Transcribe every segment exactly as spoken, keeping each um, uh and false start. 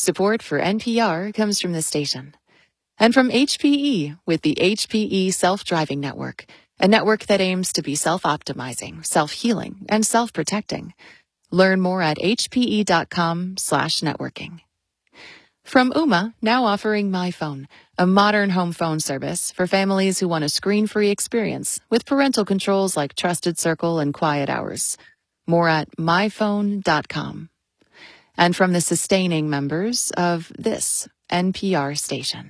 Support for N P R comes from this station. And from H P E with the H P E Self-Driving Network, a network that aims to be self-optimizing, self-healing, and self-protecting. Learn more at hpe.com slash networking. From Ooma, now offering My Phone, a modern home phone service for families who want a screen-free experience with parental controls like Trusted Circle and Quiet Hours. More at my phone dot com. And from the sustaining members of this N P R station.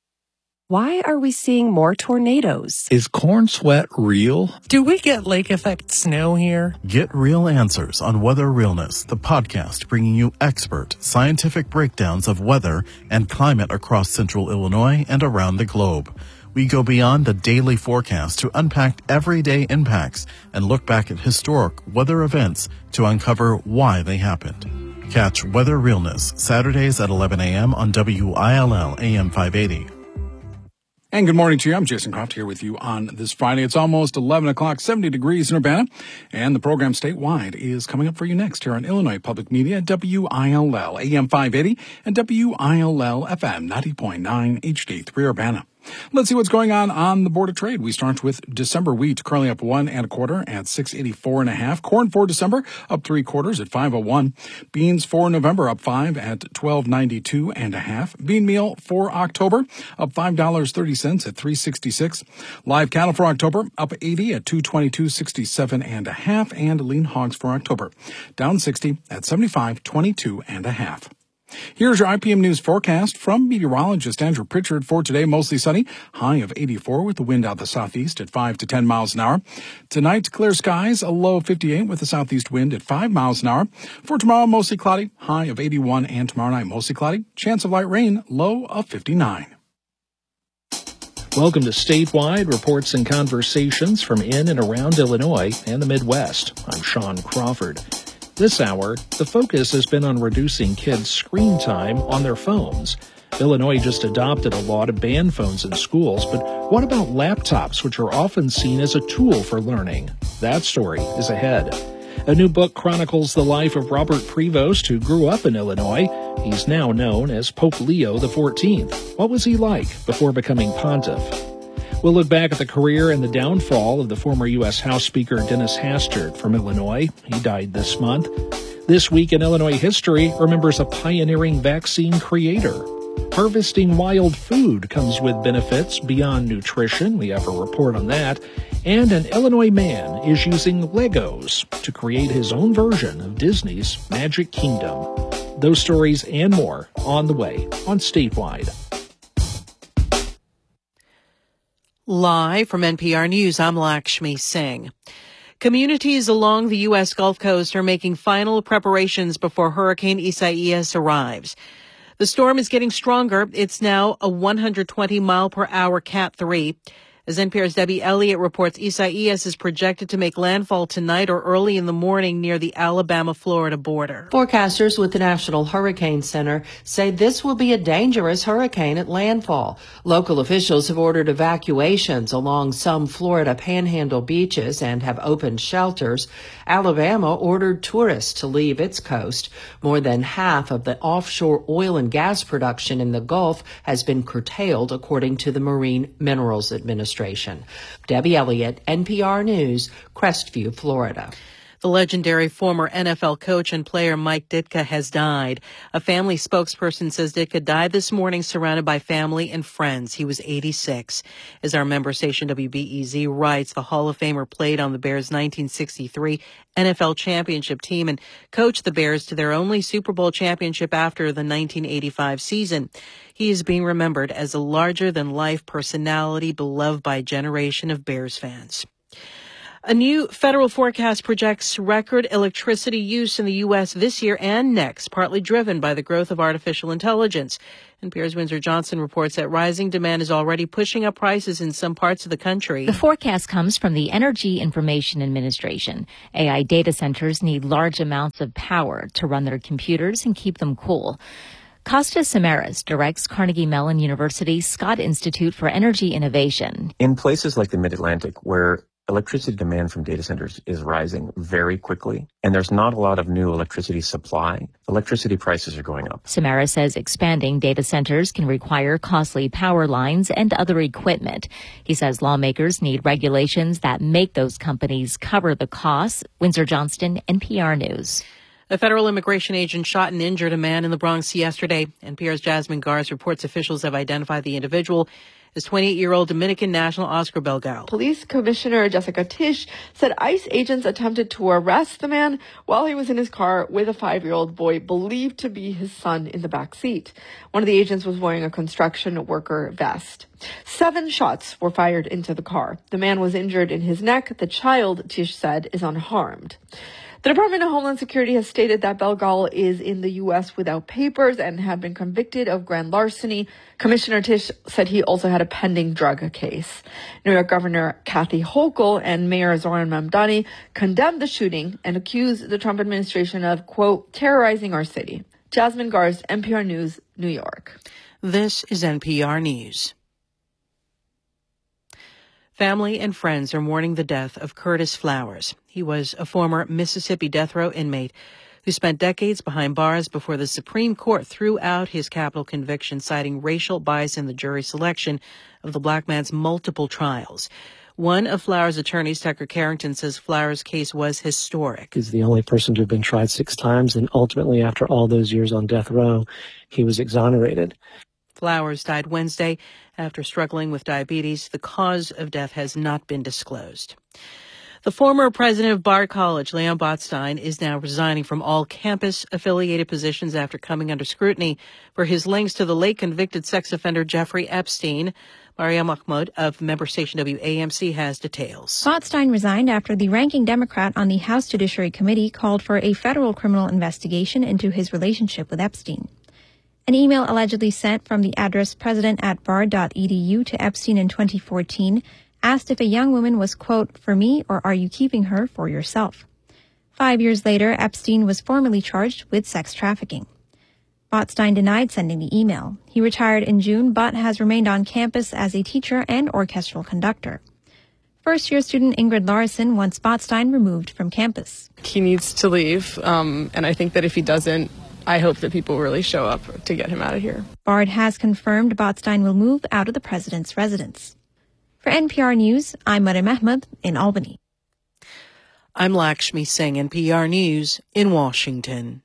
Why are we seeing more tornadoes? Is corn sweat real? Do we get lake effect snow here? Get real answers on Weather Realness, the podcast bringing you expert, scientific breakdowns of weather and climate across central Illinois and around the globe. We go beyond the daily forecast to unpack everyday impacts and look back at historic weather events to uncover why they happened. Catch Weather Realness Saturdays at eleven a.m. on W I L L A M five eighty. And good morning to you. I'm Jason Croft here with you on this Friday. It's almost eleven o'clock, seventy degrees in Urbana. And the program Statewide is coming up for you next here on Illinois Public Media, W I L L A M five eighty and W I L L F M ninety point nine H D three Urbana. Let's see what's going on on the Board of Trade. We start with December wheat currently up one and a quarter at six eighty-four and a half. Corn for December up three quarters at five oh one. Beans for November up five at twelve ninety-two and a half. Bean meal for October up five dollars and thirty cents at three sixty-six. Live cattle for October up eighty at two twenty-two sixty-seven and a half. And lean hogs for October down sixty at seventy-five twenty-two and a half. Here's your I P M News forecast from meteorologist Andrew Pritchard for today. Mostly sunny, high of eighty-four with the wind out the southeast at five to ten miles an hour. Tonight, clear skies, a low of fifty-eight with the southeast wind at five miles an hour. For tomorrow, mostly cloudy, high of eighty-one, and tomorrow night, mostly cloudy. Chance of light rain, low of fifty-nine. Welcome to Statewide, reports and conversations from in and around Illinois and the Midwest. I'm Sean Crawford. This hour, the focus has been on reducing kids' screen time on their phones. Illinois just adopted a law to ban phones in schools, but what about laptops, which are often seen as a tool for learning? That story is ahead. A new book chronicles the life of Robert Prevost, who grew up in Illinois. He's now known as Pope Leo the fourteenth. What was he like before becoming pontiff? We'll look back at the career and the downfall of the former U S House Speaker Dennis Hastert from Illinois. He died this month. This Week in Illinois History remembers a pioneering vaccine creator. Harvesting wild food comes with benefits beyond nutrition. We have a report on that. And an Illinois man is using Legos to create his own version of Disney's Magic Kingdom. Those stories and more on the way on Statewide. Live from N P R News, I'm Lakshmi Singh. Communities along the U S Gulf Coast are making final preparations before Hurricane Isaias arrives. The storm is getting stronger. It's now a one hundred twenty mile per hour Cat three. As N P R's Debbie Elliott reports, Isaias is projected to make landfall tonight or early in the morning near the Alabama-Florida border. Forecasters with the National Hurricane Center say this will be a dangerous hurricane at landfall. Local officials have ordered evacuations along some Florida panhandle beaches and have opened shelters. Alabama ordered tourists to leave its coast. More than half of the offshore oil and gas production in the Gulf has been curtailed, according to the Marine Minerals Administration. Debbie Elliott, N P R News, Crestview, Florida. The legendary former N F L coach and player Mike Ditka has died. A family spokesperson says Ditka died this morning surrounded by family and friends. He was eighty-six. As our member station W B E Z writes, the Hall of Famer played on the Bears' nineteen sixty-three N F L championship team and coached the Bears to their only Super Bowl championship after the nineteen eighty-five season. He is being remembered as a larger-than-life personality beloved by a generation of Bears fans. A new federal forecast projects record electricity use in the U S this year and next, partly driven by the growth of artificial intelligence. N P R's Windsor Johnson reports that rising demand is already pushing up prices in some parts of the country. The forecast comes from the Energy Information Administration. A I data centers need large amounts of power to run their computers and keep them cool. Costa Samaras directs Carnegie Mellon University's Scott Institute for Energy Innovation. In places like the Mid-Atlantic, where Electricity demand from data centers is rising very quickly, and there's not a lot of new electricity supply. Electricity prices are going up. Samara says expanding data centers can require costly power lines and other equipment. He says lawmakers need regulations that make those companies cover the costs. Windsor Johnston, N P R News. A federal immigration agent shot and injured a man in the Bronx yesterday. N P R's Jasmine Garz reports officials have identified the individual as twenty-eight-year-old Dominican national Oscar Belgal. Police Commissioner Jessica Tisch said ICE agents attempted to arrest the man while he was in his car with a five-year-old boy believed to be his son in the back seat. One of the agents was wearing a construction worker vest. Seven shots were fired into the car. The man was injured in his neck. The child, Tisch said, is unharmed. The Department of Homeland Security has stated that Belgal is in the U S without papers and had been convicted of grand larceny. Commissioner Tisch said he also had a pending drug case. New York Governor Kathy Hochul and Mayor Zohran Mamdani condemned the shooting and accused the Trump administration of, quote, terrorizing our city. Jasmine Garz, N P R News, New York. This is N P R News. Family and friends are mourning the death of Curtis Flowers. He was a former Mississippi death row inmate who spent decades behind bars before the Supreme Court threw out his capital conviction, citing racial bias in the jury selection of the black man's multiple trials. One of Flowers' attorneys, Tucker Carrington, says Flowers' case was historic. He's the only person to have been tried six times, and ultimately, after all those years on death row, he was exonerated. Flowers died Wednesday after struggling with diabetes. The cause of death has not been disclosed. The former president of Bard College, Leon Botstein, is now resigning from all campus-affiliated positions after coming under scrutiny for his links to the late convicted sex offender Jeffrey Epstein. Maria Mahmoud of member station W A M C has details. Botstein resigned after the ranking Democrat on the House Judiciary Committee called for a federal criminal investigation into his relationship with Epstein. An email allegedly sent from the address president at bard dot e d u to Epstein in twenty fourteen asked if a young woman was, quote, for me, or are you keeping her for yourself? Five years later, Epstein was formally charged with sex trafficking. Botstein denied sending the email. He retired in June, but has remained on campus as a teacher and orchestral conductor. First-year student Ingrid Larson wants Botstein removed from campus. He needs to leave, um, and I think that if he doesn't, I hope that people really show up to get him out of here. Bard has confirmed Botstein will move out of the president's residence. For N P R News, I'm Mariam Ahmed in Albany. I'm Lakshmi Singh, N P R News in Washington.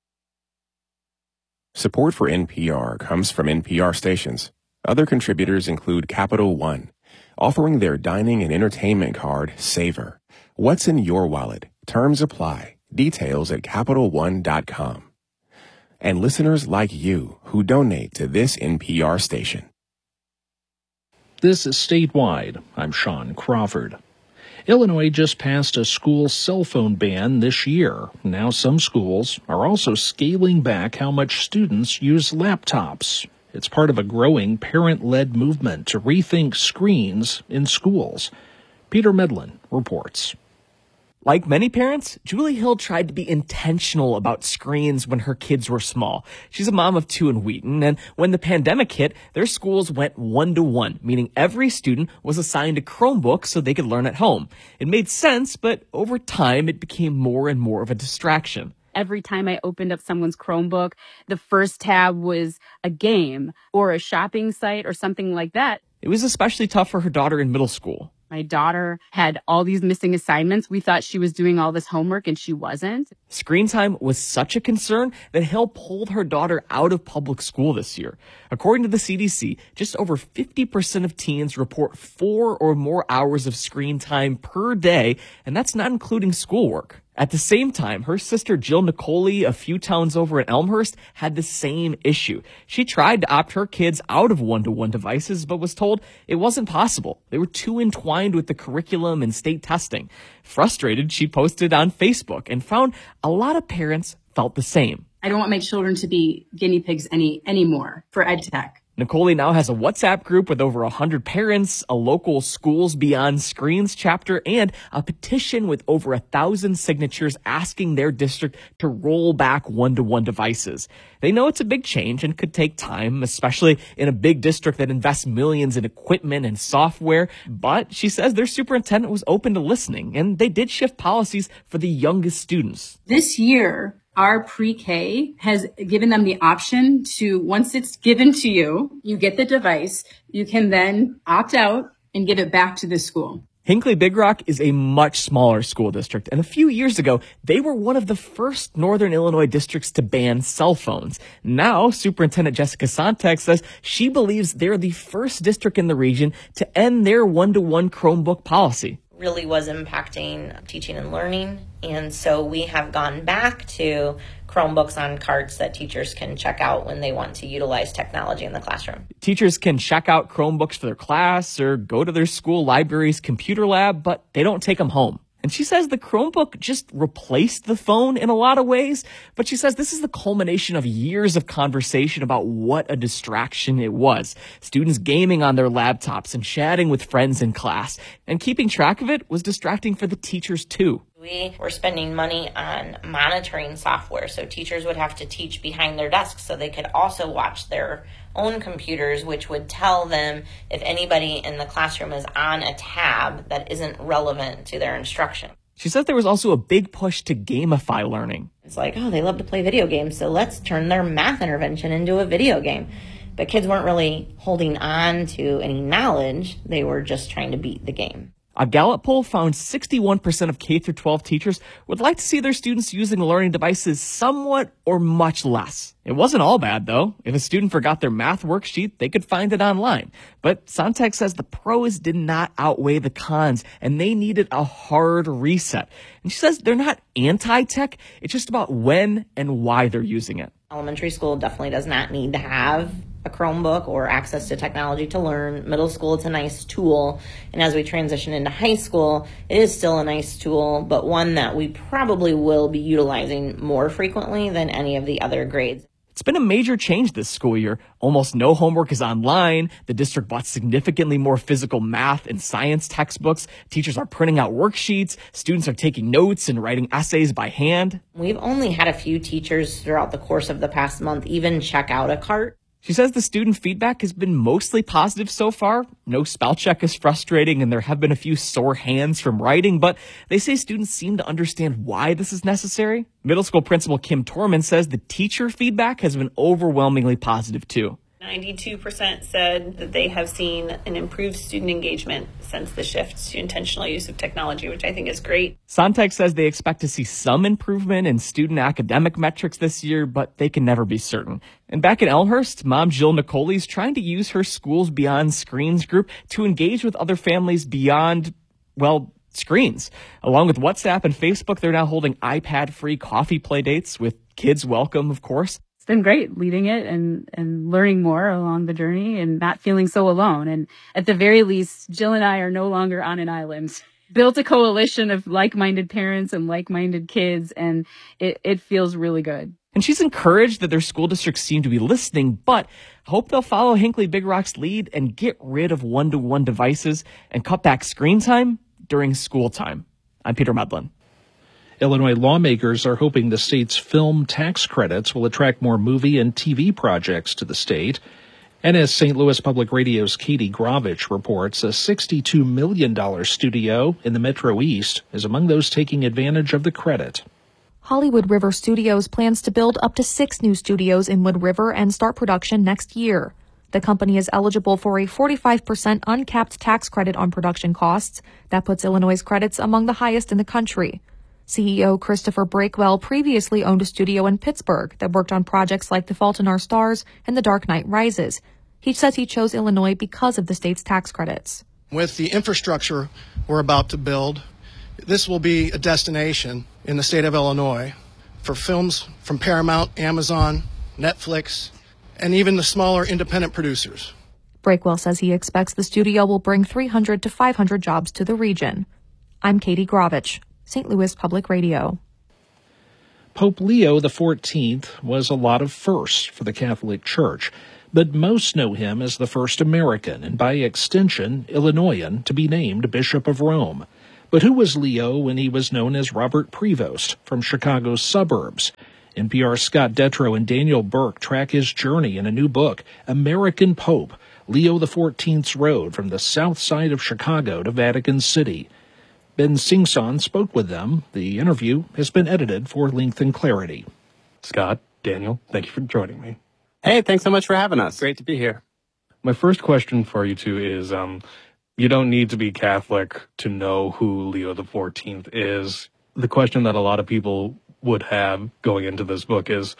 Support for N P R comes from N P R stations. Other contributors include Capital One, offering their dining and entertainment card, Savor. What's in your wallet? Terms apply. Details at Capital One dot com. And listeners like you who donate to this N P R station. This is Statewide. I'm Sean Crawford. Illinois just passed a school cell phone ban this year. Now some schools are also scaling back how much students use laptops. It's part of a growing parent-led movement to rethink screens in schools. Peter Medlin reports. Like many parents, Julie Hill tried to be intentional about screens when her kids were small. She's a mom of two in Wheaton, and when the pandemic hit, their schools went one-to-one, meaning every student was assigned a Chromebook so they could learn at home. It made sense, but over time, it became more and more of a distraction. Every time I opened up someone's Chromebook, the first tab was a game or a shopping site or something like that. It was especially tough for her daughter in middle school. My daughter had all these missing assignments. We thought she was doing all this homework and she wasn't. Screen time was such a concern that Hill pulled her daughter out of public school this year. According to the C D C, just over fifty percent of teens report four or more hours of screen time per day, and that's not including schoolwork. At the same time, her sister Jill Nicoli, a few towns over in Elmhurst, had the same issue. She tried to opt her kids out of one-to-one devices, but was told it wasn't possible. They were too entwined with the curriculum and state testing. Frustrated, she posted on Facebook and found a lot of parents felt the same. I don't want my children to be guinea pigs any anymore for ed tech. Nicole now has a WhatsApp group with over one hundred parents, a local Schools Beyond Screens chapter, and a petition with over a thousand signatures asking their district to roll back one-to-one devices. They know it's a big change and could take time, especially in a big district that invests millions in equipment and software. But she says their superintendent was open to listening, and they did shift policies for the youngest students. This year, our pre-K has given them the option to, once it's given to you, you get the device, you can then opt out and give it back to the school. Hinckley Big Rock is a much smaller school district, and a few years ago, they were one of the first Northern Illinois districts to ban cell phones. Now, Superintendent Jessica Sontag says she believes they're the first district in the region to end their one-to-one Chromebook policy. Really was impacting teaching and learning, and so we have gone back to Chromebooks on carts that teachers can check out when they want to utilize technology in the classroom. Teachers can check out Chromebooks for their class or go to their school library's computer lab, but they don't take them home. And she says the Chromebook just replaced the phone in a lot of ways, but she says this is the culmination of years of conversation about what a distraction it was. Students gaming on their laptops and chatting with friends in class, and keeping track of it was distracting for the teachers too. We were spending money on monitoring software, so teachers would have to teach behind their desks so they could also watch their own computers, which would tell them if anybody in the classroom is on a tab that isn't relevant to their instruction. She says there was also a big push to gamify learning. It's like, oh, they love to play video games, so let's turn their math intervention into a video game. But kids weren't really holding on to any knowledge. They were just trying to beat the game. A Gallup poll found sixty-one percent of K through twelve teachers would like to see their students using learning devices somewhat or much less. It wasn't all bad, though. If a student forgot their math worksheet, they could find it online. But Sontag says the pros did not outweigh the cons, and they needed a hard reset. And she says they're not anti-tech. It's just about when and why they're using it. Elementary school definitely does not need to have a Chromebook or access to technology to learn. Middle school, it's a nice tool. And as we transition into high school, it is still a nice tool, but one that we probably will be utilizing more frequently than any of the other grades. It's been a major change this school year. Almost no homework is online. The district bought significantly more physical math and science textbooks. Teachers are printing out worksheets. Students are taking notes and writing essays by hand. We've only had a few teachers throughout the course of the past month even check out a cart. She says the student feedback has been mostly positive so far. No spell check is frustrating, and there have been a few sore hands from writing, but they say students seem to understand why this is necessary. Middle school principal Kim Torman says the teacher feedback has been overwhelmingly positive too. ninety-two percent said that they have seen an improved student engagement since the shift to intentional use of technology, which I think is great. Sontag says they expect to see some improvement in student academic metrics this year, but they can never be certain. And back in Elmhurst, mom Jill Nicoli is trying to use her Schools Beyond Screens group to engage with other families beyond, well, screens. Along with WhatsApp and Facebook, they're now holding iPad-free coffee play dates with kids welcome, of course. It's been great leading it and, and learning more along the journey and not feeling so alone. And at the very least, Jill and I are no longer on an island. Built a coalition of like-minded parents and like-minded kids, and it, it feels really good. And she's encouraged that their school districts seem to be listening, but hope they'll follow Hinckley Big Rock's lead and get rid of one-to-one devices and cut back screen time during school time. I'm Peter Medlin. Illinois lawmakers are hoping the state's film tax credits will attract more movie and T V projects to the state. And as Saint Louis Public Radio's Katie Grovich reports, a sixty-two million dollars studio in the Metro East is among those taking advantage of the credit. Hollywood River Studios plans to build up to six new studios in Wood River and start production next year. The company is eligible for a forty-five percent uncapped tax credit on production costs. That puts Illinois' credits among the highest in the country. C E O Christopher Breakwell previously owned a studio in Pittsburgh that worked on projects like The Fault in Our Stars and The Dark Knight Rises. He says he chose Illinois because of the state's tax credits. With the infrastructure we're about to build, this will be a destination in the state of Illinois for films from Paramount, Amazon, Netflix, and even the smaller independent producers. Breakwell says he expects the studio will bring three hundred to five hundred jobs to the region. I'm Katie Grovich, Saint Louis Public Radio. Pope Leo the fourteenth was a lot of firsts for the Catholic Church. but most know him as the first American and by extension Illinoisan to be named Bishop of Rome. But who was Leo when he was known as Robert Prevost from Chicago's suburbs? N P R's Scott Detrow and Daniel Burke track his journey in a new book, American Pope, Leo the fourteenth's Road from the south side of Chicago to Vatican City. Ben Singson spoke with them. The interview has been edited for length and clarity. Scott, Daniel, thank you for joining me. Hey, thanks so much for having us. Great to be here. My first question for you two is, um, you don't need to be Catholic to know who Leo the fourteenth is. The question that a lot of people would have going into this book is,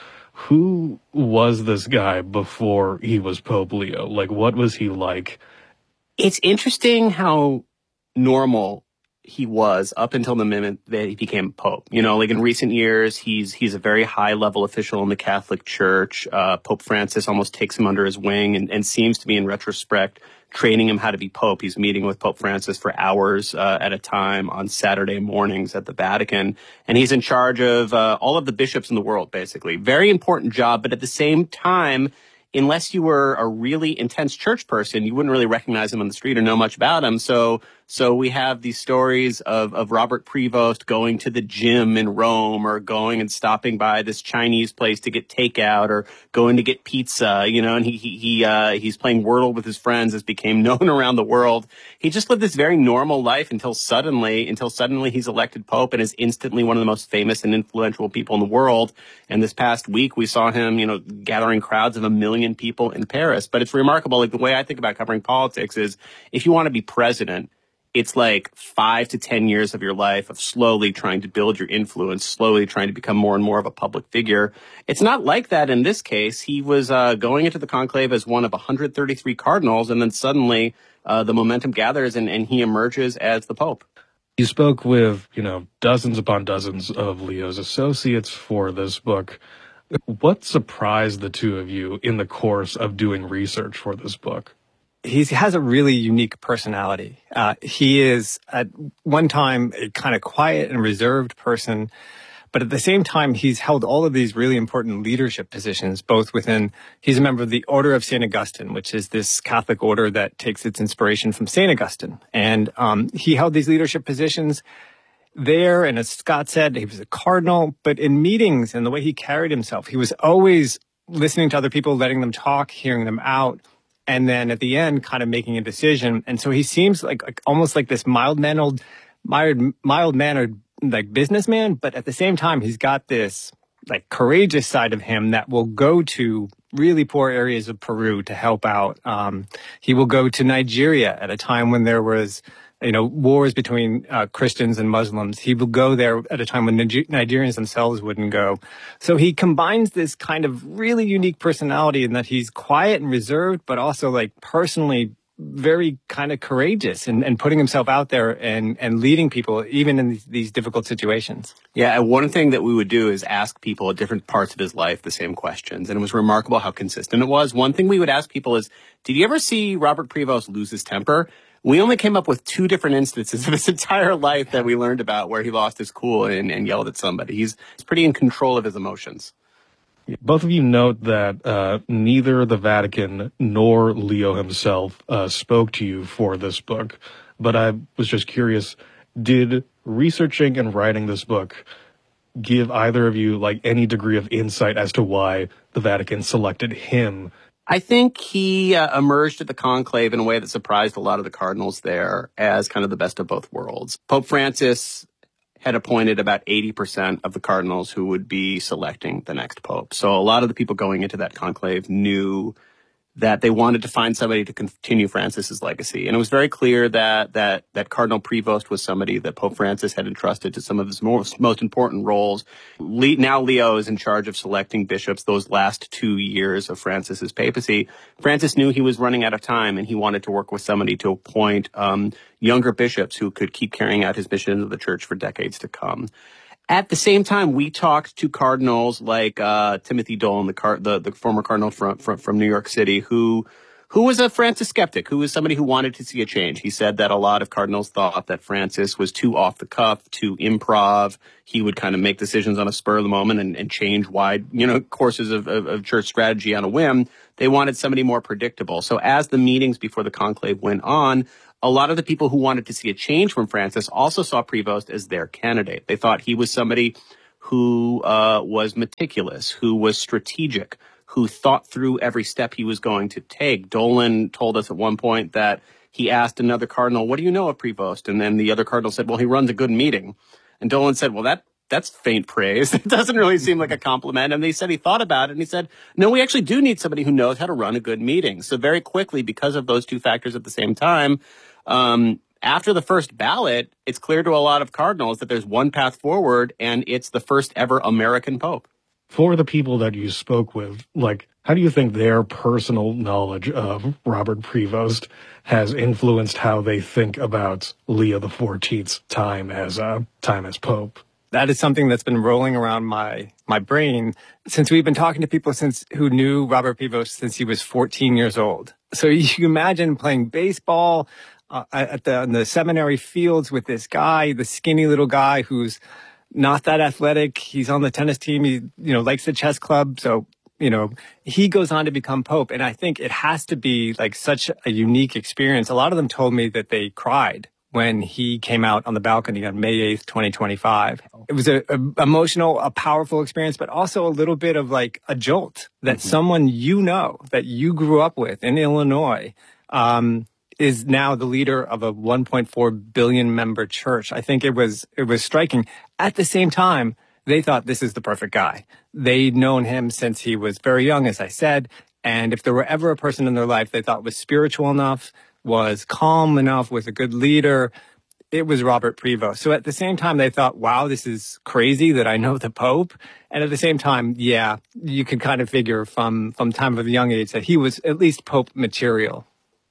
who was this guy before he was Pope Leo? Like, what was he like? It's interesting how normal he was up until the minute that he became Pope. You know, like in recent years, he's he's a very high-level official in the Catholic Church. Uh, Pope Francis almost takes him under his wing and, and seems to be, in retrospect, training him how to be Pope. He's meeting with Pope Francis for hours uh, at a time on Saturday mornings at the Vatican. And he's in charge of uh, all of the bishops in the world, basically. Very important job, but at the same time, unless you were a really intense church person, you wouldn't really recognize him on the street or know much about him. So so we have these stories of, of Robert Prevost going to the gym in Rome, or going and stopping by this Chinese place to get takeout, or going to get pizza, you know, and he he, he uh, he's playing Wordle with his friends, as became known around the world. He just lived this very normal life until suddenly, until suddenly he's elected Pope and is instantly one of the most famous and influential people in the world. And this past week, we saw him, you know, gathering crowds of a million people in Paris. But it's remarkable. Like, the way I think about covering politics is, if you want to be president, it's like five to ten years of your life of slowly trying to build your influence, slowly trying to become more and more of a public figure. It's not like that in this case. He was uh, going into the conclave as one of one hundred thirty-three cardinals, and then suddenly uh, the momentum gathers and, and he emerges as the Pope. You spoke with, you know, dozens upon dozens of Leo's associates for this book. What surprised the two of you in the course of doing research for this book? He has a really unique personality. Uh, he is at one time a kind of quiet and reserved person, but at the same time, he's held all of these really important leadership positions, both within, he's a member of the Order of Saint Augustine, which is this Catholic order that takes its inspiration from Saint Augustine. And um, he held these leadership positions there, and as Scott said, he was a cardinal, but in meetings and the way he carried himself, he was always listening to other people, letting them talk, hearing them out, and then at the end, kind of making a decision. And so he seems like, like almost like this mild-mannered, mild, mild-mannered like businessman, but at the same time, he's got this like courageous side of him that will go to really poor areas of Peru to help out. Um, he will go to Nigeria at a time when there was, you know, wars between uh, Christians and Muslims. He will go there at a time when Niger- Nigerians themselves wouldn't go. So he combines this kind of really unique personality in that he's quiet and reserved, but also like personally very kind of courageous and, and putting himself out there and, and leading people even in these, these difficult situations. Yeah, and one thing that we would do is ask people at different parts of his life the same questions, and it was remarkable how consistent it was. One thing we would ask people is, did you ever see Robert Prevost lose his temper? We only came up with two different instances of his entire life that we learned about where he lost his cool and, and yelled at somebody. He's, he's pretty in control of his emotions. Both of you note that uh, neither the Vatican nor Leo himself uh, spoke to you for this book. But I was just curious, did researching and writing this book give either of you like any degree of insight as to why the Vatican selected him? I think he uh, emerged at the conclave in a way that surprised a lot of the cardinals there as kind of the best of both worlds. Pope Francis had appointed about eighty percent of the cardinals who would be selecting the next pope. So a lot of the people going into that conclave knew that they wanted to find somebody to continue Francis's legacy. And it was very clear that that that Cardinal Prevost was somebody that Pope Francis had entrusted to some of his most, most important roles. Le- now Leo is in charge of selecting bishops those last two years of Francis's papacy. Francis knew he was running out of time, and he wanted to work with somebody to appoint um, younger bishops who could keep carrying out his mission of the church for decades to come. At the same time, we talked to cardinals like uh, Timothy Dolan, the, car- the the former cardinal from, from from New York City, who who was a Francis skeptic, who was somebody who wanted to see a change. He said that a lot of cardinals thought that Francis was too off the cuff, too improv. He would kind of make decisions on a spur of the moment and, and change wide, you know, courses of, of, of church strategy on a whim. They wanted somebody more predictable. So as the meetings before the conclave went on, a lot of the people who wanted to see a change from Francis also saw Prevost as their candidate. They thought he was somebody who uh, was meticulous, who was strategic, who thought through every step he was going to take. Dolan told us at one point that he asked another cardinal, what do you know of Prevost? And then the other cardinal said, well, he runs a good meeting. And Dolan said, well, that that's faint praise. It doesn't really seem like a compliment. And they said he thought about it, and he said, no, we actually do need somebody who knows how to run a good meeting. So very quickly, because of those two factors at the same time, um, after the first ballot, it's clear to a lot of cardinals that there's one path forward, and it's the first ever American pope. For the people that you spoke with, like, how do you think their personal knowledge of Robert Prevost has influenced how they think about Leo the fourteenth's time as uh, time as pope? That is something that's been rolling around my my brain since we've been talking to people since who knew Robert Prevost since he was fourteen years old. So you can imagine playing baseball uh, at the, in the seminary fields with this guy, the skinny little guy who's not that athletic. He's on the tennis team. He, you know, likes the chess club. So, you know, he goes on to become pope. And I think it has to be like such a unique experience. A lot of them told me that they cried when he came out on the balcony on May eighth, twenty twenty-five. It was a, a emotional, a powerful experience, but also a little bit of like a jolt that mm-hmm. someone you know, that you grew up with in Illinois, um, is now the leader of a one point four billion member church. I think it was, it was striking. At the same time, they thought this is the perfect guy. They'd known him since he was very young, as I said. And if there were ever a person in their life they thought was spiritual enough, was calm enough, was a good leader, it was Robert Prevost. So at the same time, they thought, wow, this is crazy that I know the Pope. And at the same time, yeah, you could kind of figure from, from time of a young age that he was at least Pope material.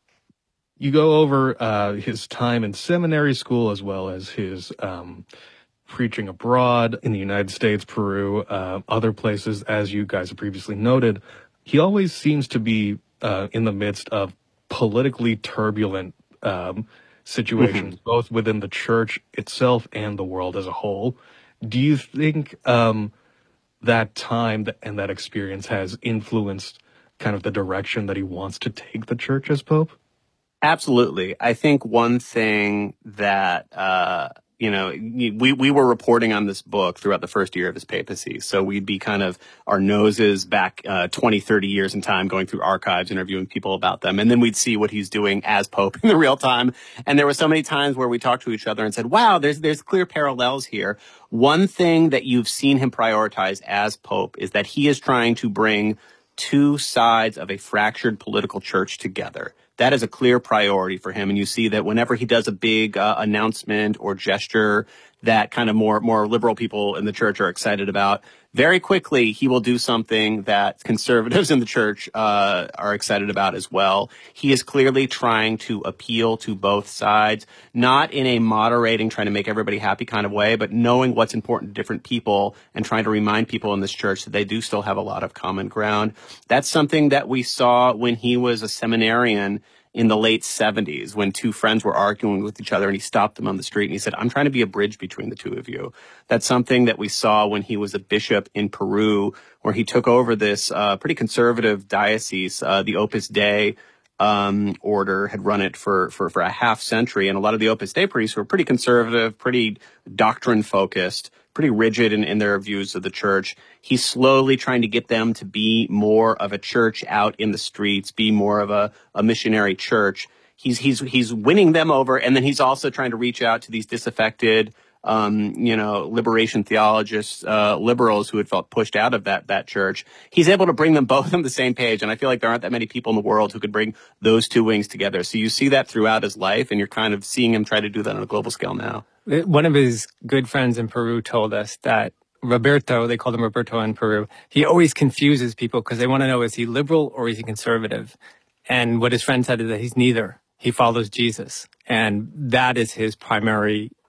You go over uh, his time in seminary school as well as his um, preaching abroad in the United States, Peru, uh, other places, as you guys have previously noted. He always seems to be uh, in the midst of politically turbulent um, situations, mm-hmm. both within the church itself and the world as a whole. Do you think um, that time and that experience has influenced kind of the direction that he wants to take the church as Pope? Absolutely. I think one thing that, uh, you know, we, we were reporting on this book throughout the first year of his papacy. So we'd be kind of our noses back uh, twenty, thirty years in time, going through archives, interviewing people about them. And then we'd see what he's doing as Pope in the real time. And there were so many times where we talked to each other and said, wow, there's, there's clear parallels here. One thing that you've seen him prioritize as Pope is that he is trying to bring two sides of a fractured political church together. That is a clear priority for him. And you see that whenever he does a big uh, announcement or gesture that kind of more, more liberal people in the church are excited about, very quickly he will do something that conservatives in the church uh, are excited about as well. He is clearly trying to appeal to both sides, not in a moderating, trying to make everybody happy kind of way, but knowing what's important to different people and trying to remind people in this church that they do still have a lot of common ground. That's something that we saw when he was a seminarian in the late seventies, when two friends were arguing with each other and he stopped them on the street and he said, I'm trying to be a bridge between the two of you. That's something that we saw when he was a bishop in Peru, where he took over this uh, pretty conservative diocese. Uh, the Opus Dei um, order had run it for, for, for a half century. And a lot of the Opus Dei priests were pretty conservative, pretty doctrine focused, pretty rigid in, in their views of the church. He's slowly trying to get them to be more of a church out in the streets, be more of a, a missionary church. He's, he's, he's winning them over. And then he's also trying to reach out to these disaffected, um, you know, liberation theologists, uh, liberals who had felt pushed out of that, that church. He's able to bring them both on the same page. And I feel like there aren't that many people in the world who could bring those two wings together. So you see that throughout his life, and you're kind of seeing him try to do that on a global scale now. One of his good friends in Peru told us that Roberto, they called him Roberto in Peru, he always confuses people because they want to know, is he liberal or is he conservative? And what his friend said is that he's neither. He follows Jesus. And that is his primary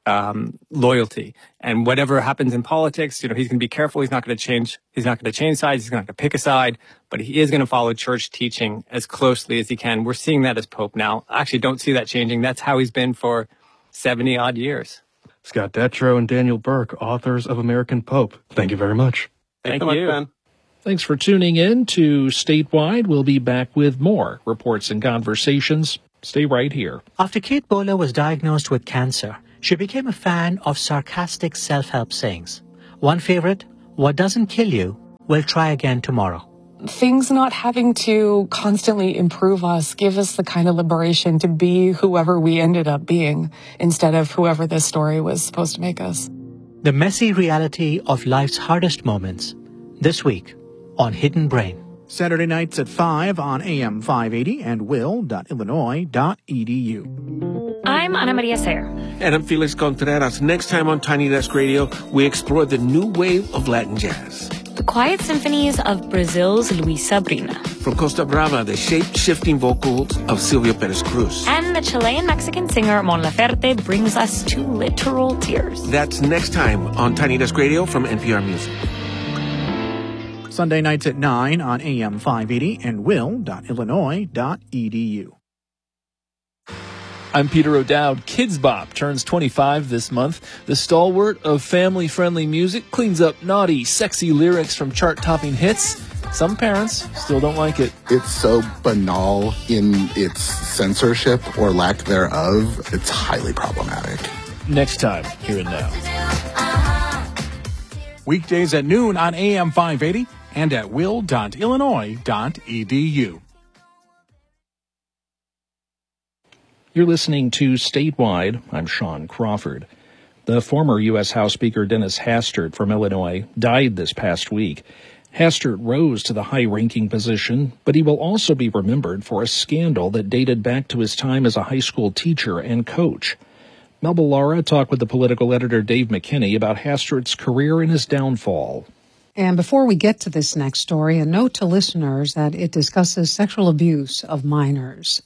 um, loyalty. And whatever happens in politics, you know, he's going to be careful. He's not going to change. He's not going to change sides. He's not going to pick a side, but he is going to follow church teaching as closely as he can. We're seeing that as Pope now. I actually don't see that changing. That's how he's been for seventy odd years. Scott Detrow and Daniel Burke, authors of American Pope. Thank you very much. Thank Thank you. you, Ben. Thanks for tuning in to Statewide. We'll be back with more reports and conversations. Stay right here. After Kate Bowler was diagnosed with cancer, she became a fan of sarcastic self-help sayings. One favorite, "What doesn't kill you will try again tomorrow." Things not having to constantly improve us give us the kind of liberation to be whoever we ended up being instead of whoever this story was supposed to make us. The messy reality of life's hardest moments. This week on Hidden Brain. Saturday nights at five on A M five eighty and will dot illinois dot e d u. I'm Ana Maria Sayer. And I'm Felix Contreras. Next time on Tiny Desk Radio, we explore the new wave of Latin jazz. The quiet symphonies of Brazil's Luis Sabrina. From Costa Brava, the shape-shifting vocals of Silvio Perez Cruz. And the Chilean-Mexican singer Mon Laferte brings us to literal tears. That's next time on Tiny Desk Radio from N P R Music. Sunday nights at nine on A M five eighty and will dot illinois dot e d u. I'm Peter O'Dowd. Kids Bop turns twenty-five this month. The stalwart of family-friendly music cleans up naughty, sexy lyrics from chart-topping hits. Some parents still don't like it. It's so banal in its censorship or lack thereof. It's highly problematic. Next time, here and now. Weekdays at noon on A M five eighty and at will dot illinois dot e d u. You're listening to Statewide. I'm Sean Crawford. The former U S House Speaker Dennis Hastert from Illinois died this past week. Hastert rose to the high-ranking position, but he will also be remembered for a scandal that dated back to his time as a high school teacher and coach. Melba Lara talked with the political editor Dave McKinney about Hastert's career and his downfall. And before we get to this next story, a note to listeners that it discusses sexual abuse of minors.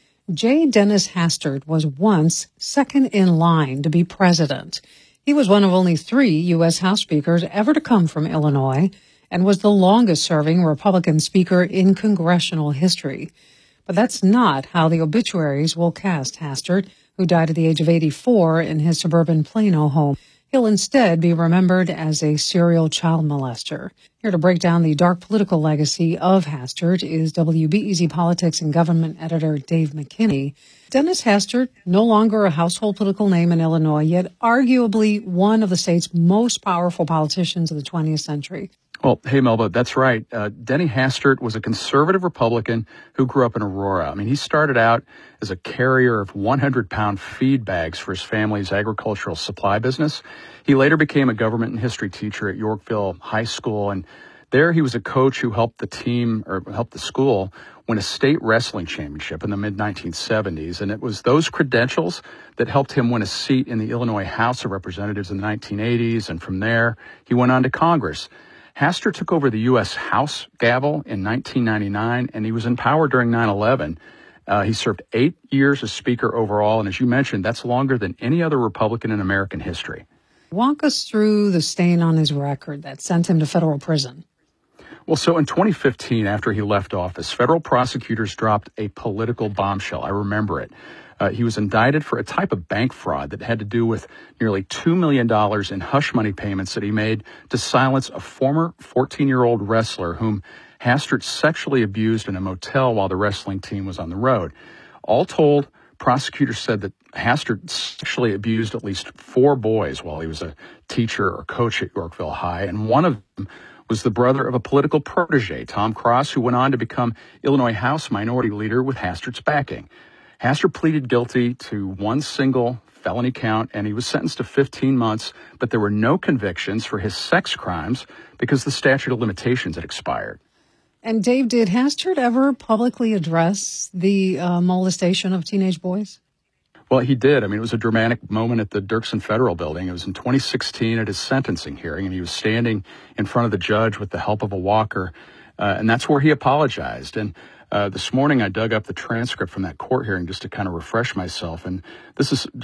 J. Dennis Hastert was once second in line to be president. He was one of only three U S House speakers ever to come from Illinois and was the longest-serving Republican speaker in congressional history. But that's not how the obituaries will cast Hastert, who died at the age of eighty-four in his suburban Plano home. He'll instead be remembered as a serial child molester. Here to break down the dark political legacy of Hastert is W B E Z Politics and Government editor Dave McKinney. Dennis Hastert, no longer a household political name in Illinois, yet arguably one of the state's most powerful politicians of the twentieth century. Well, hey, Melba, that's right. Uh, Denny Hastert was a conservative Republican who grew up in Aurora. I mean, he started out as a carrier of one hundred pound feed bags for his family's agricultural supply business. He later became a government and history teacher at Yorkville High School, and there he was a coach who helped the team, or helped the school, win a state wrestling championship in the mid nineteen seventies. And it was those credentials that helped him win a seat in the Illinois House of Representatives in the nineteen eighties, and from there, he went on to Congress. Hastert took over the U S House gavel in nineteen ninety-nine, and he was in power during nine eleven. Uh, he served eight years as Speaker overall, and as you mentioned, that's longer than any other Republican in American history. Walk us through the stain on his record that sent him to federal prison. Well, so in twenty fifteen, after he left office, federal prosecutors dropped a political bombshell. I remember it. Uh, he was indicted for a type of bank fraud that had to do with nearly two million dollars in hush money payments that he made to silence a former fourteen-year-old wrestler whom Hastert sexually abused in a motel while the wrestling team was on the road. All told, prosecutors said that Hastert sexually abused at least four boys while he was a teacher or coach at Yorkville High, and one of them was the brother of a political protege, Tom Cross, who went on to become Illinois House Minority Leader with Hastert's backing. Hastert pleaded guilty to one single felony count, and he was sentenced to fifteen months, but there were no convictions for his sex crimes because the statute of limitations had expired. And Dave, did Hastert ever publicly address the uh, molestation of teenage boys? Well, he did. I mean, it was a dramatic moment at the Dirksen Federal Building. It was in twenty sixteen at his sentencing hearing, and he was standing in front of the judge with the help of a walker, uh, and that's where he apologized. And Uh, this morning, I dug up the transcript from that court hearing just to kind of refresh myself. And this is just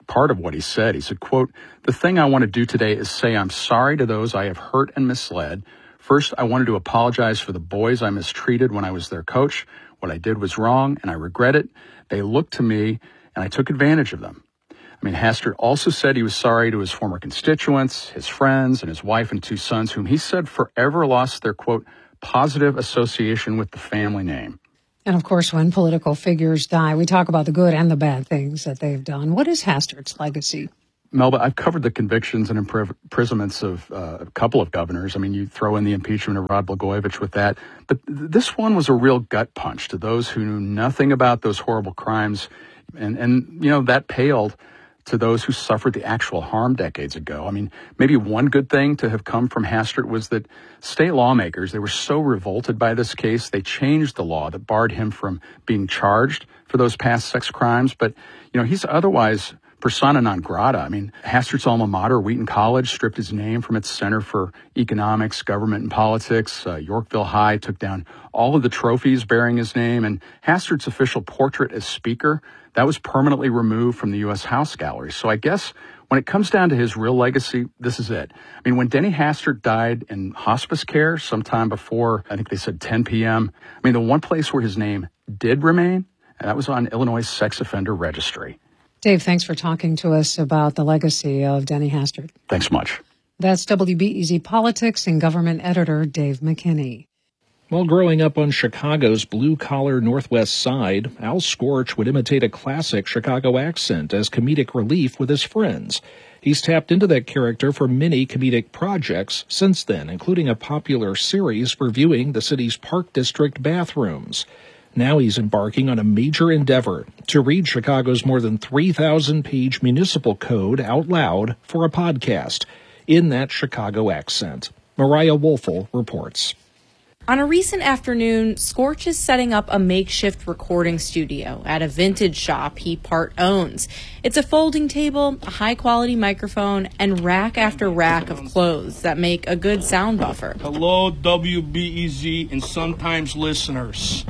part of what he said. He said, quote, "The thing I want to do today is say I'm sorry to those I have hurt and misled. First, I wanted to apologize for the boys I mistreated when I was their coach. What I did was wrong, and I regret it. They looked to me, and I took advantage of them." I mean, Hastert also said he was sorry to his former constituents, his friends, and his wife and two sons, whom he said forever lost their, quote, positive association with the family name. And of course, when political figures die, we talk about the good and the bad things that they've done. What is Hastert's legacy? Melba, I've covered the convictions and imprisonments of uh, a couple of governors. I mean, you throw in the impeachment of Rod Blagojevich with that. But th- this one was a real gut punch to those who knew nothing about those horrible crimes. And, and you know, that paled to those who suffered the actual harm decades ago. I mean, maybe one good thing to have come from Hastert was that state lawmakers, they were so revolted by this case, they changed the law that barred him from being charged for those past sex crimes. But, you know, he's otherwise persona non grata. I mean, Hastert's alma mater, Wheaton College, stripped his name from its Center for Economics, Government, and Politics. Uh, Yorkville High took down all of the trophies bearing his name, and Hastert's official portrait as Speaker, that was permanently removed from the U S House gallery. So I guess when it comes down to his real legacy, this is it. I mean, when Denny Hastert died in hospice care sometime before, I think they said ten p.m., I mean, the one place where his name did remain, and that was on Illinois' sex offender registry. Dave, thanks for talking to us about the legacy of Denny Hastert. Thanks much. That's W B E Z Politics and Government Editor Dave McKinney. While growing up on Chicago's blue-collar Northwest Side, Al Scorch would imitate a classic Chicago accent as comedic relief with his friends. He's tapped into that character for many comedic projects since then, including a popular series reviewing the city's Park District bathrooms. Now he's embarking on a major endeavor to read Chicago's more than three thousand page municipal code out loud for a podcast in that Chicago accent. Mariah Wolfel reports. On a recent afternoon, Scorch is setting up a makeshift recording studio at a vintage shop he part owns. It's a folding table, a high-quality microphone, and rack after rack of clothes that make a good sound buffer. Hello, W B E Z and sometimes listeners.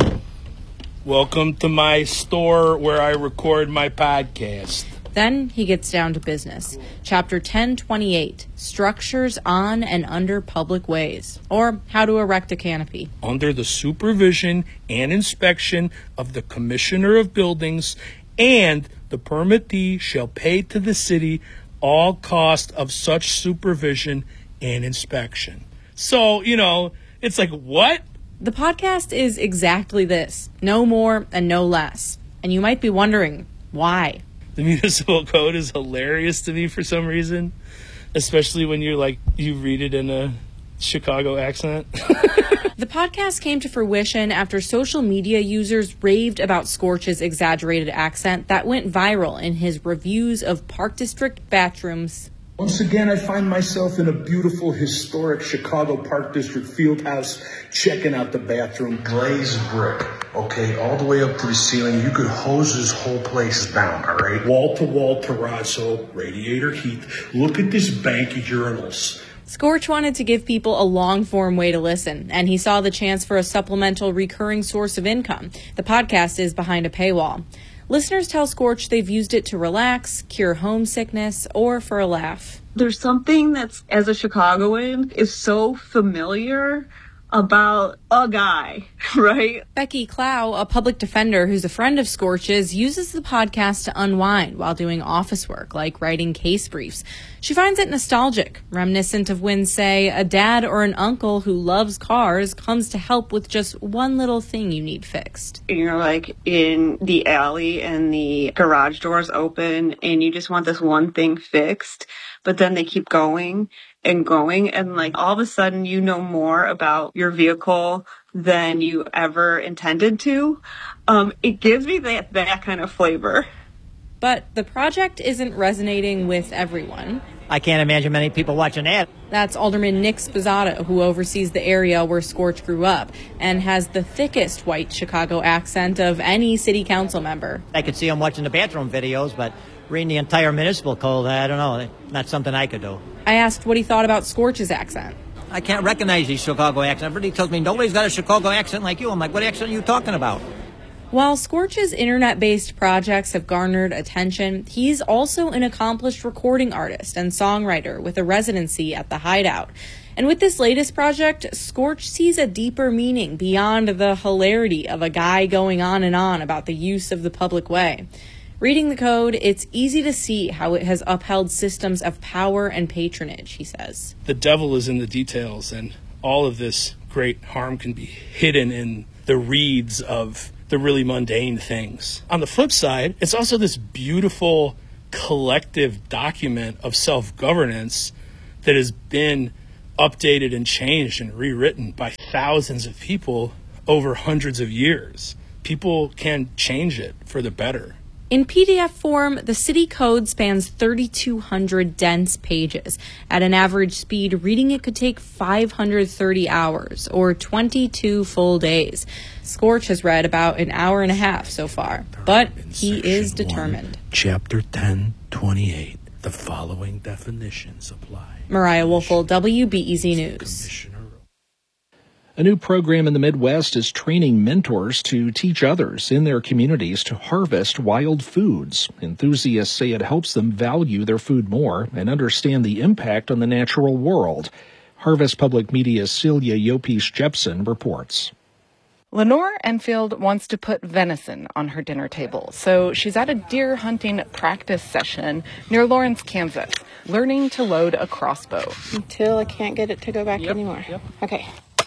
Welcome to my store where I record my podcast. Then he gets down to business. Chapter ten twenty-eight, Structures on and Under Public Ways, or How to Erect a Canopy. Under the supervision and inspection of the Commissioner of Buildings, and the permittee shall pay to the city all cost of such supervision and inspection. So, you know, it's like, what? The podcast is exactly this, no more and no less. And you might be wondering, why? The municipal code is hilarious to me for some reason, especially when you're like, you read it in a Chicago accent. The podcast came to fruition after social media users raved about Scorch's exaggerated accent that went viral in his reviews of Park District bathrooms. Once again, I find myself in a beautiful, historic Chicago Park District field house, checking out the bathroom. Glazed brick, okay, all the way up to the ceiling. You could hose this whole place down, all right? Wall-to-wall terrazzo, radiator heat. Look at this bank of urinals. Scorch wanted to give people a long-form way to listen, and he saw the chance for a supplemental recurring source of income. The podcast is behind a paywall. Listeners tell Scorch they've used it to relax, cure homesickness, or for a laugh. There's something that's, as a Chicagoan, is so familiar about a guy, right? Becky Clow, a public defender who's a friend of Scorch's, uses the podcast to unwind while doing office work, like writing case briefs. She finds it nostalgic, reminiscent of when, say, a dad or an uncle who loves cars comes to help with just one little thing you need fixed. You're like in the alley and the garage door's open and you just want this one thing fixed, but then they keep going and going, and like all of a sudden you know more about your vehicle than you ever intended to. Um, it gives me that, that kind of flavor. But the project isn't resonating with everyone. I can't imagine many people watching that. That's Alderman Nick Spizzato, who oversees the area where Scorch grew up and has the thickest white Chicago accent of any city council member. I could see him watching the bathroom videos, but reading the entire municipal code, I don't know, not something I could do. I asked what he thought about Scorch's accent. I can't recognize his Chicago accent. Everybody tells me nobody's got a Chicago accent like you. I'm like, what accent are you talking about? While Scorch's internet-based projects have garnered attention, he's also an accomplished recording artist and songwriter with a residency at the Hideout. And with this latest project, Scorch sees a deeper meaning beyond the hilarity of a guy going on and on about the use of the public way. Reading the code, it's easy to see how it has upheld systems of power and patronage, he says. The devil is in the details, and all of this great harm can be hidden in the reeds of the really mundane things. On the flip side, it's also this beautiful collective document of self-governance that has been updated and changed and rewritten by thousands of people over hundreds of years. People can change it for the better. In P D F form, the city code spans thirty-two hundred dense pages. At an average speed, reading it could take five hundred thirty hours, or twenty-two full days. Scorch has read about an hour and a half so far, but he is determined. one, Chapter ten twenty-eight. The following definitions apply. Mariah Wolfel, W B E Z News. A new program in the Midwest is training mentors to teach others in their communities to harvest wild foods. Enthusiasts say it helps them value their food more and understand the impact on the natural world. Harvest Public Media's Celia Yopis Jepson reports. Lenore Enfield wants to put venison on her dinner table, so she's at a deer hunting practice session near Lawrence, Kansas, learning to load a crossbow. Until I can't get it to go back Yep, anymore. yep. Okay.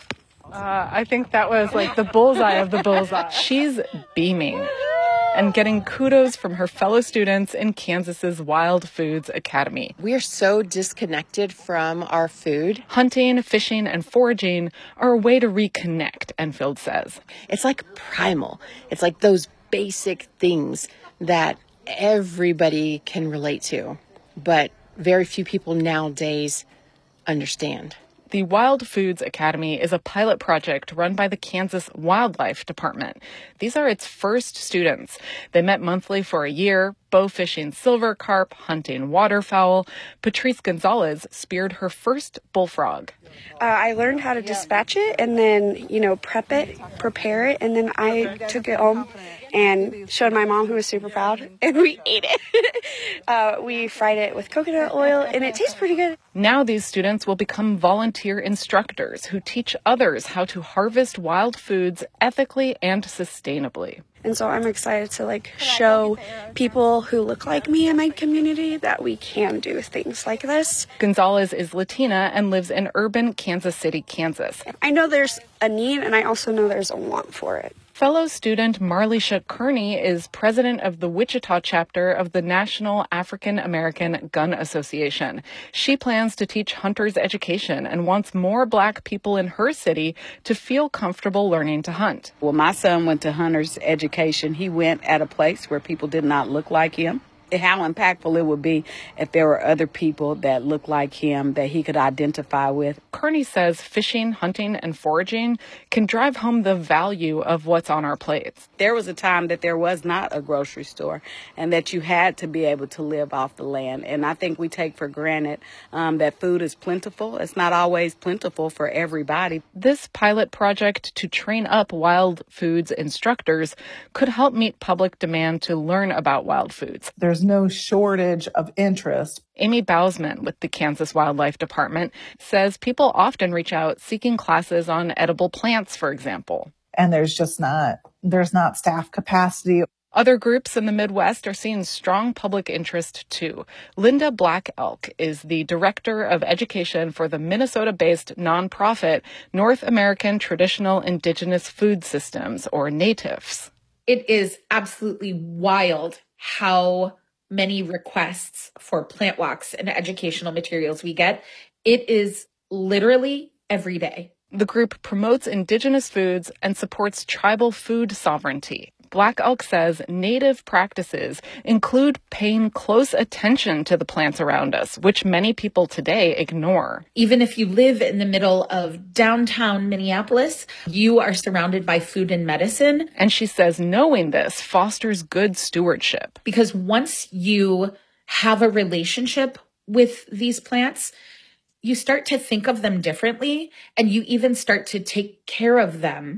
Uh, I think that was like the bullseye of the bullseye. She's beaming and getting kudos from her fellow students in Kansas's Wild Foods Academy. We are so disconnected from our food. Hunting, fishing, and foraging are a way to reconnect, Enfield says. It's like primal. It's like those basic things that everybody can relate to, but very few people nowadays understand. The Wild Foods Academy is a pilot project run by the Kansas Wildlife Department. These are its first students. They met monthly for a year, bow fishing silver carp, hunting waterfowl. Patrice Gonzalez speared her first bullfrog. Uh, I learned how to dispatch it and then, you know, prep it, prepare it, and then I took it home and showed my mom, who was super proud, and we ate it. uh, we fried it with coconut oil, and it tastes pretty good. Now these students will become volunteer instructors who teach others how to harvest wild foods ethically and sustainably. And so I'm excited to like show people who look like me in my community that we can do things like this. Gonzalez is Latina and lives in urban Kansas City, Kansas. I know there's a need, and I also know there's a want for it. Fellow student Marlisha Kearney is president of the Wichita chapter of the National African American Gun Association. She plans to teach hunters education and wants more Black people in her city to feel comfortable learning to hunt. Well, my son went to hunter's education. He went at a place where people did not look like him. How impactful it would be if there were other people that looked like him that he could identify with. Kearney says fishing, hunting, and foraging can drive home the value of what's on our plates. There was a time that there was not a grocery store and that you had to be able to live off the land. And I think we take for granted um, that food is plentiful. It's not always plentiful for everybody. This pilot project to train up wild foods instructors could help meet public demand to learn about wild foods. There's no shortage of interest. Amy Bausman with the Kansas Wildlife Department says people often reach out seeking classes on edible plants, for example. And there's just not, there's not staff capacity. Other groups in the Midwest are seeing strong public interest, too. Linda Black Elk is the director of education for the Minnesota-based nonprofit North American Traditional Indigenous Food Systems, or NATIFs. It is absolutely wild how many requests for plant walks and educational materials we get. It is literally every day. The group promotes indigenous foods and supports tribal food sovereignty. Black Elk says native practices include paying close attention to the plants around us, which many people today ignore. Even if you live in the middle of downtown Minneapolis, you are surrounded by food and medicine. And she says knowing this fosters good stewardship. Because once you have a relationship with these plants, you start to think of them differently, and you even start to take care of them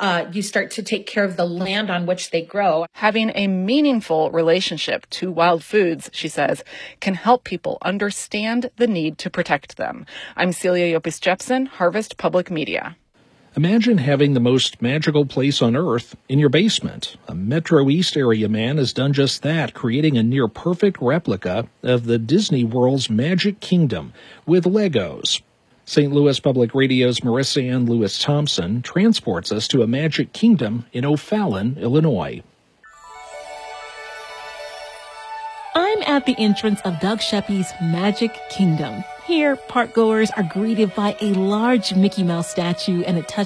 Uh, you start to take care of the land on which they grow. Having a meaningful relationship to wild foods, she says, can help people understand the need to protect them. I'm Celia Yopis-Jepson, Harvest Public Media. Imagine having the most magical place on Earth in your basement. A Metro East area man has done just that, creating a near-perfect replica of the Disney World's Magic Kingdom with Legos. Saint Louis Public Radio's Marissa Ann Lewis-Thompson transports us to a Magic Kingdom in O'Fallon, Illinois. I'm at the entrance of Doug Sheppy's Magic Kingdom. Here, parkgoers are greeted by a large Mickey Mouse statue and a touch